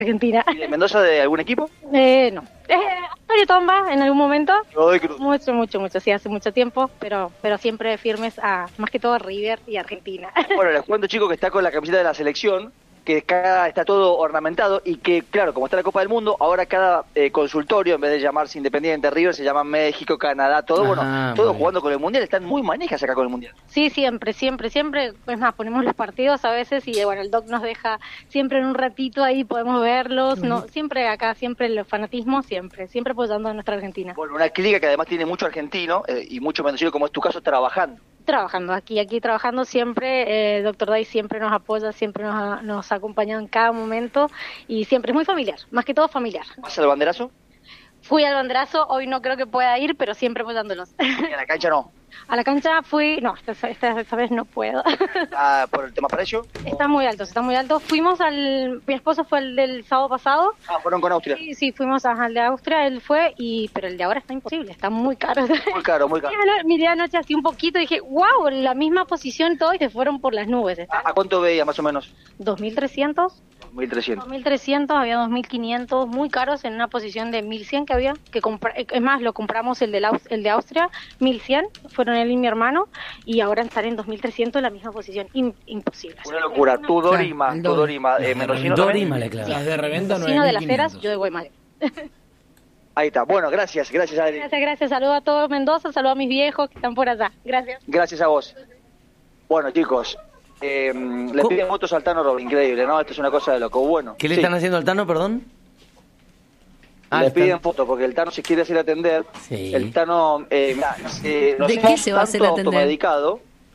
Argentina. ¿Y de Mendoza de algún equipo? No. Austria Tomba en algún momento. Godoy Cruz. Mucho, sí, hace mucho tiempo, pero siempre firmes a, más que todo, River y Argentina. Bueno, les cuento, chicos, que está con la camiseta de la selección, que acá está todo ornamentado y que, claro, como está la Copa del Mundo, ahora cada consultorio, en vez de llamarse Independiente River, se llama México, Canadá, todo, todos jugando con el Mundial, están muy manijas acá con el Mundial. Sí, siempre, es más, ponemos los partidos a veces y bueno, el doc nos deja siempre en un ratito ahí, podemos verlos, no, siempre acá, siempre el fanatismo, siempre apoyando a nuestra Argentina. Bueno, una clínica que además tiene mucho argentino y mucho mendocino, como es tu caso, trabajando aquí trabajando siempre. Doctor Day siempre nos apoya, siempre nos ha acompañado en cada momento y siempre es muy familiar, más que todo familiar. ¿Vas al banderazo? Fui al banderazo, hoy no creo que pueda ir, pero siempre apoyándolos. ¿Y a la cancha no? A la cancha fui, no, esta vez no puedo. ¿Por el tema precio? Está muy alto. Fuimos mi esposo fue el del sábado pasado. ¿Fueron con Austria? Sí, fuimos al de Austria, él fue, pero el de ahora está imposible, está muy caro. Muy caro. Miré anoche así un poquito y dije, wow, en la misma posición todos y se fueron por las nubes. ¿A cuánto veías más o menos? 2.300. 2.300, había 2.500, muy caros en una posición de 1.100 que había, es más, lo compramos el de Austria, 1.100, fueron él y mi hermano, y ahora están en 2.300 en la misma posición, imposible. Una locura, tú Dorima, Mendocino Dorima le claro. Las de reventa no de Las Heras, yo de Guaymallén. Ahí está, bueno, gracias Adri. Gracias, saludo a todos Mendoza, saludo a mis viejos que están por allá, gracias. Gracias a vos. Bueno, chicos, le piden fotos al Tano Robles, increíble, ¿no? Esto es una cosa de loco. Bueno. ¿Qué le están haciendo al Tano, perdón? Le piden fotos porque el Tano se quiere hacer atender. Sí. El Tano... ¿De qué se va a hacer atender? Automedicado.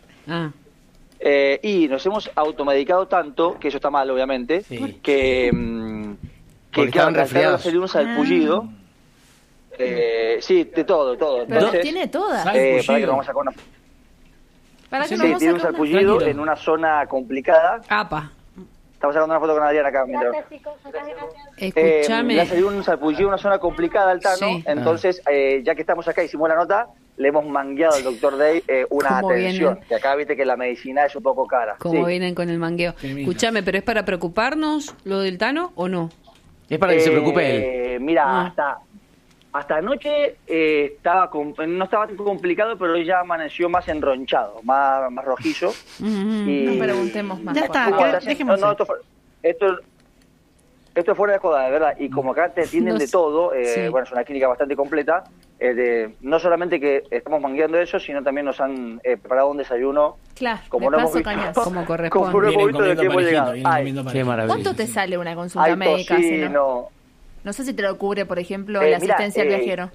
Y nos hemos automedicado tanto, que eso está mal, obviamente, que estaban resfriados. Salir un salpullido. Sí, de todo. Entonces, tiene todas. para que nos vamos a sacar una... tiene un salpullido en una zona complicada. Estamos sacando una foto con Adriana acá. Escúchame. Le ha salido un salpullido en una zona complicada al Tano. Sí. Entonces, ya que estamos acá, hicimos la nota, le hemos mangueado al doctor Day una atención. Que acá viste que la medicina es un poco cara. Como vienen con el mangueo. Escúchame, ¿pero es para preocuparnos lo del Tano o no? Es para que se preocupe él. Mira, hasta anoche no estaba tan complicado, pero hoy ya amaneció más enronchado, más rojizo. No preguntemos más. Ya está, dejemos esto es fuera de joda, de verdad. Y como acá te atienden de todo, bueno, es una clínica bastante completa, no solamente que estamos mangueando eso, sino también nos han preparado un desayuno. Claro, como no hemos visto, como corresponde. Como no hemos visto de qué hemos llegado. Qué maravilla. ¿Cuánto te sale una consulta médica? No sé si te lo cubre, por ejemplo, la asistencia al viajero.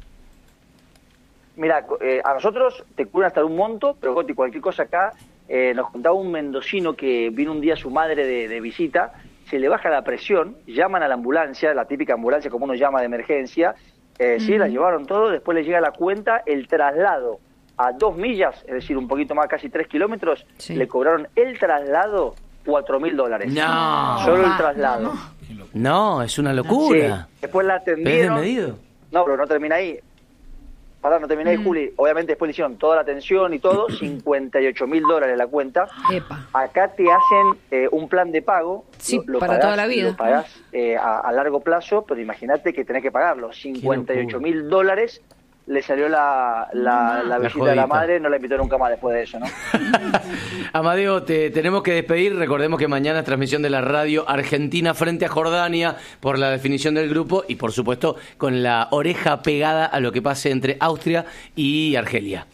Mira, a nosotros te cubren hasta un monto, pero cualquier cosa acá, nos contaba un mendocino que vino un día su madre de visita, se le baja la presión, llaman a la ambulancia, la típica ambulancia como uno llama de emergencia, sí, la llevaron todo, después le llega la cuenta, el traslado a 2 millas, es decir, un poquito más, casi 3 kilómetros, le cobraron el traslado $4.000. No. Solo el traslado. No, es una locura. Sí. Después la atendieron. ¿Medido? No, pero no termina ahí. No termina ahí, Juli. Obviamente después le hicieron toda la atención y todo, $58.000 la cuenta. Epa. Acá te hacen un plan de pago. Sí, para toda la vida. Lo pagás a largo plazo, pero imagínate que tenés que pagarlo. $58.000 le salió la visita de la madre, no la invitó nunca más después de eso, ¿no? Amadeo, te tenemos que despedir. Recordemos que mañana es transmisión de la radio Argentina frente a Jordania por la definición del grupo y, por supuesto, con la oreja pegada a lo que pase entre Austria y Argelia.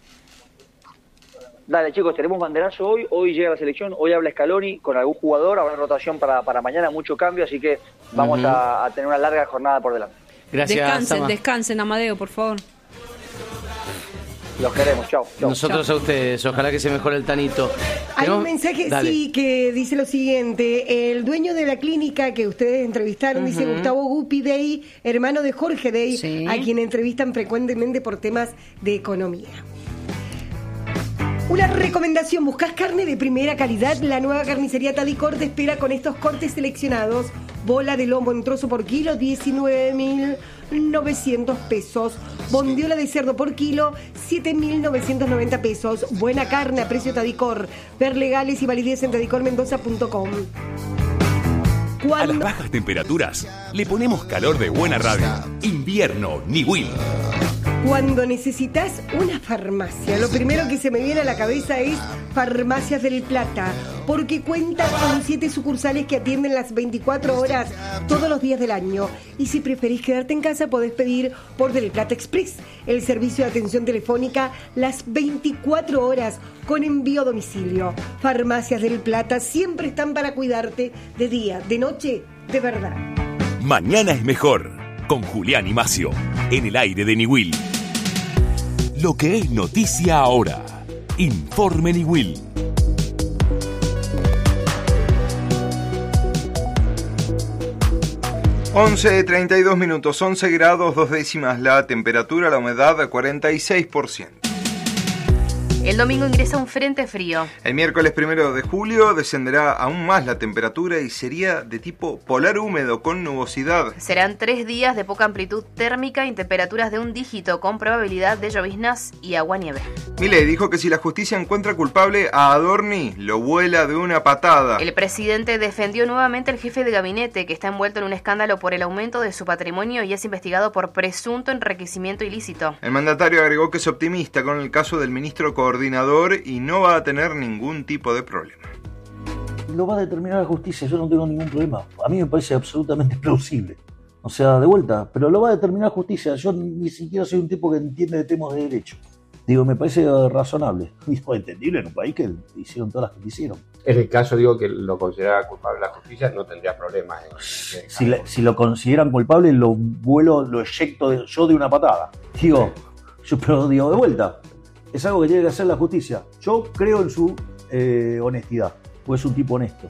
Dale, chicos, tenemos banderazo hoy llega la selección, hoy habla Scaloni con algún jugador, habrá rotación para mañana, mucho cambio, así que vamos a tener una larga jornada por delante. Gracias, Descansen, Amadeo, por favor. Los queremos, chao. Nosotros a ustedes, ojalá que se mejore el Tanito. Hay un mensaje, que dice lo siguiente: el dueño de la clínica que ustedes entrevistaron, dice Gustavo Gupi Dey, hermano de Jorge Dey, a quien entrevistan frecuentemente por temas de economía. Una recomendación: buscas carne de primera calidad. La nueva carnicería Tadicor te espera con estos cortes seleccionados. Bola de lomo en trozo por kilo, 19.900 pesos. Bondiola de cerdo por kilo, 7.990 pesos. Buena carne a precio Tadicor. Ver legales y validez en tadicormendoza.com. A las bajas temperaturas le ponemos calor de buena radio. Invierno Niwil. Cuando necesitas una farmacia, lo primero que se me viene a la cabeza es Farmacias del Plata, porque cuenta con 7 sucursales que atienden las 24 horas todos los días del año. Y si preferís quedarte en casa, podés pedir por Del Plata Express, el servicio de atención telefónica las 24 horas con envío a domicilio. Farmacias del Plata siempre están para cuidarte de día, de noche, de verdad. Mañana es mejor, con Julián y Macio, en el aire de Niwil. Lo que es noticia ahora. Informe Niwil. Once 32 minutos, 11 grados, 2 décimas la temperatura, la humedad 46%. El domingo ingresa un frente frío. El miércoles 1 de julio descenderá aún más la temperatura y sería de tipo polar húmedo con nubosidad. Serán 3 días de poca amplitud térmica y temperaturas de un dígito con probabilidad de lloviznas y agua-nieve. Milei dijo que si la justicia encuentra culpable a Adorni, lo vuela de una patada. El presidente defendió nuevamente al jefe de gabinete, que está envuelto en un escándalo por el aumento de su patrimonio y es investigado por presunto enriquecimiento ilícito. El mandatario agregó que es optimista con el caso del ministro coordinador y no va a tener ningún tipo de problema. Lo va a determinar la justicia, yo no tengo ningún problema. A mí me parece absolutamente plausible. O sea, de vuelta, pero lo va a determinar la justicia. Yo ni siquiera soy un tipo que entiende de temas de derecho. Digo, me parece razonable. Digo, entendible en un país que hicieron todas las que hicieron. En el caso, digo, que lo considera culpable la justicia, no tendría problemas. Si lo consideran culpable, lo eyecto yo de una patada. Digo, pero digo, de vuelta. Es algo que tiene que hacer la justicia. Yo creo en su honestidad, porque es un tipo honesto.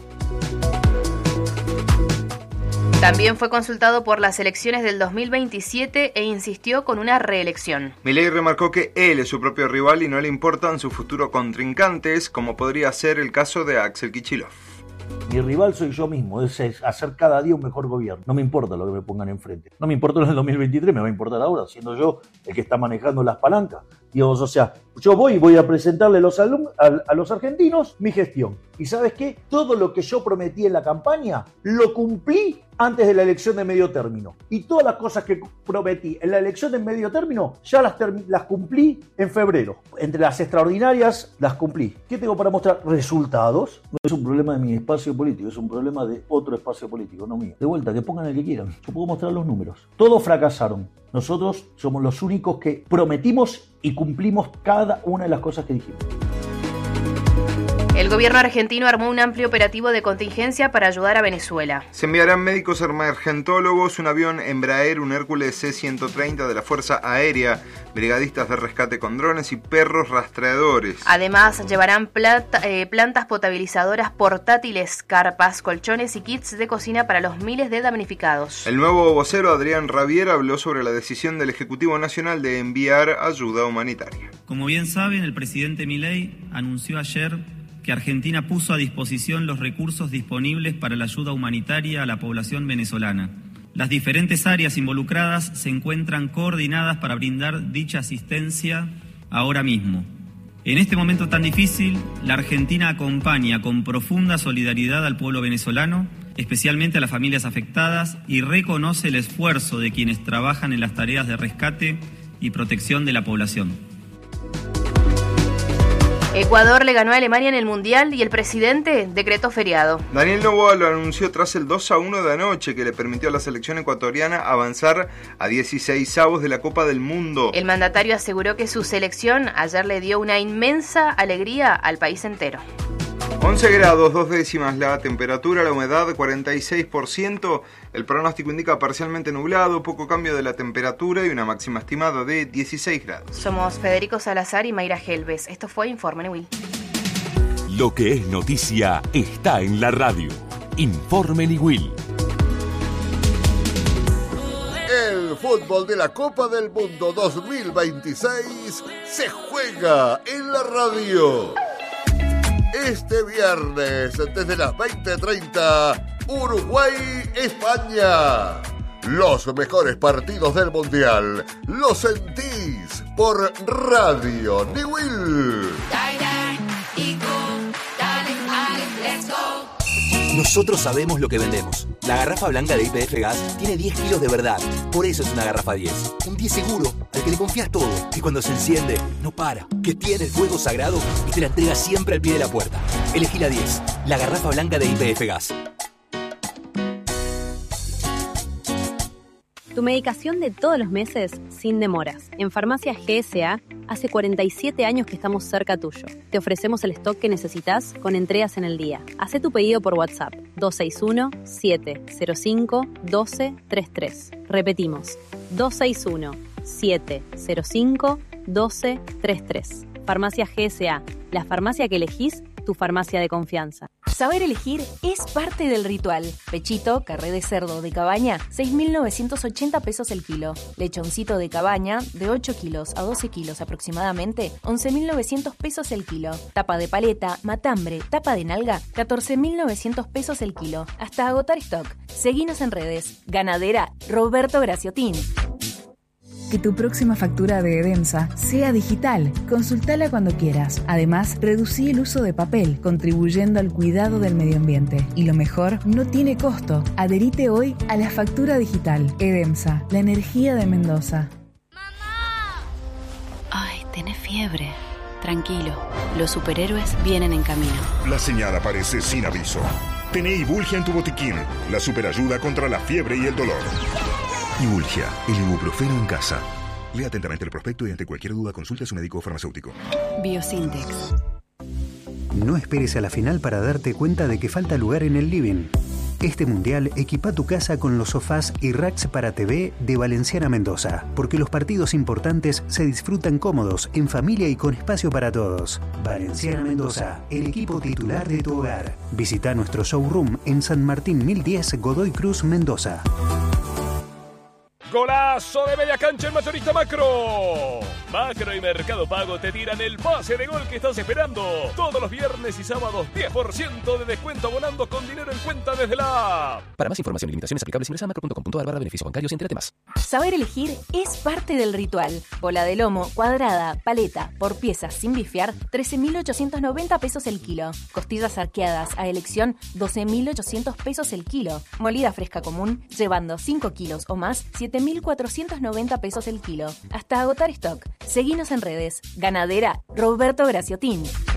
También fue consultado por las elecciones del 2027 e insistió con una reelección. Milei remarcó que él es su propio rival y no le importan sus futuros contrincantes, como podría ser el caso de Axel Kicillof. Mi rival soy yo mismo, es hacer cada día un mejor gobierno. No me importa lo que me pongan enfrente. No me importa en el 2023, me va a importar ahora, siendo yo el que está manejando las palancas. Digo, o sea, yo voy a presentarle a los argentinos mi gestión. ¿Y sabes qué? Todo lo que yo prometí en la campaña, lo cumplí antes de la elección de medio término. Y todas las cosas que prometí en la elección de medio término, ya las cumplí en febrero. Entre las extraordinarias, las cumplí. ¿Qué tengo para mostrar? Resultados. No es un problema de mi espacio político, es un problema de otro espacio político, no mío. De vuelta, que pongan el que quieran. Yo puedo mostrar los números. Todos fracasaron. Nosotros somos los únicos que prometimos y cumplimos cada una de las cosas que dijimos. El gobierno argentino armó un amplio operativo de contingencia para ayudar a Venezuela. Se enviarán médicos emergentólogos, un avión Embraer, un Hércules C-130 de la Fuerza Aérea, brigadistas de rescate con drones y perros rastreadores. Además, llevarán plantas potabilizadoras portátiles, carpas, colchones y kits de cocina para los miles de damnificados. El nuevo vocero Adrián Rabier habló sobre la decisión del Ejecutivo Nacional de enviar ayuda humanitaria. Como bien saben, el presidente Milei anunció ayer que Argentina puso a disposición los recursos disponibles para la ayuda humanitaria a la población venezolana. Las diferentes áreas involucradas se encuentran coordinadas para brindar dicha asistencia ahora mismo. En este momento tan difícil, la Argentina acompaña con profunda solidaridad al pueblo venezolano, especialmente a las familias afectadas, y reconoce el esfuerzo de quienes trabajan en las tareas de rescate y protección de la población. Ecuador le ganó a Alemania en el Mundial y el presidente decretó feriado. Daniel Noboa lo anunció tras el 2-1 de anoche, que le permitió a la selección ecuatoriana avanzar a 16avos de la Copa del Mundo. El mandatario aseguró que su selección ayer le dio una inmensa alegría al país entero. 11 grados, 2 décimas la temperatura, la humedad 46%, el pronóstico indica parcialmente nublado, poco cambio de la temperatura y una máxima estimada de 16 grados. Somos Federico Salazar y Mayra Helves. Esto fue Informe Niwil. Lo que es noticia está en la radio. Informe Niwil. El fútbol de la Copa del Mundo 2026 se juega en la radio. Este viernes, desde las 20:30, Uruguay-España. Los mejores partidos del Mundial los sentís por Radio Niwil. Nosotros sabemos lo que vendemos. La garrafa blanca de YPF Gas tiene 10 kilos de verdad. Por eso es una garrafa 10. Un 10 seguro, al que le confías todo. Que cuando se enciende, no para. Que tiene el fuego sagrado y te la entrega siempre al pie de la puerta. Elegí la 10. La garrafa blanca de YPF Gas. Tu medicación de todos los meses sin demoras. En Farmacia GSA, hace 47 años que estamos cerca tuyo. Te ofrecemos el stock que necesitas con entregas en el día. Hacé tu pedido por WhatsApp 261-705-1233. Repetimos, 261-705-1233. Farmacia GSA, la farmacia que elegís, tu farmacia de confianza. Saber elegir es parte del ritual. Pechito, carré de cerdo de cabaña, 6.980 pesos el kilo. Lechoncito de cabaña, de 8 kilos a 12 kilos aproximadamente, 11.900 pesos el kilo. Tapa de paleta, matambre, tapa de nalga, 14.900 pesos el kilo. Hasta agotar stock. Seguinos en redes. Ganadera Roberto Graciotín. Que tu próxima factura de Edemsa sea digital. Consultala cuando quieras. Además, reducí el uso de papel, contribuyendo al cuidado del medio ambiente. Y lo mejor, no tiene costo. Adherite hoy a la factura digital. Edemsa, la energía de Mendoza. ¡Mamá! Ay, tenés fiebre. Tranquilo, los superhéroes vienen en camino. La señal aparece sin aviso. Tené Ibulgia en tu botiquín. La superayuda contra la fiebre y el dolor. Ibulgia, el ibuprofeno en casa. Lea atentamente el prospecto y ante cualquier duda consulte a su médico farmacéutico. Biosintex. No esperes a la final para darte cuenta de que falta lugar en el living. Este mundial equipa tu casa con los sofás y racks para TV de Valenciana Mendoza, porque los partidos importantes se disfrutan cómodos, en familia y con espacio para todos. Valenciana Mendoza, el equipo titular de tu hogar. Visita nuestro showroom en San Martín 1010 Godoy Cruz, Mendoza. ¡Golazo de media cancha en Mayorista Macro! Macro y Mercado Pago te tiran el pase de gol que estás esperando. Todos los viernes y sábados, 10% de descuento abonando con dinero en cuenta desde la app. Para más información y limitaciones aplicables ingresa a macro.com.ar/beneficios bancarios y entérate más. Saber elegir es parte del ritual. Bola de lomo, cuadrada, paleta, por piezas sin bifiar, 13.890 pesos el kilo. Costillas arqueadas a elección, 12.800 pesos el kilo. Molida fresca común, llevando 5 kilos o más, 7.490 pesos el kilo. Hasta agotar stock. Seguinos en redes. Ganadera Roberto Graciotín.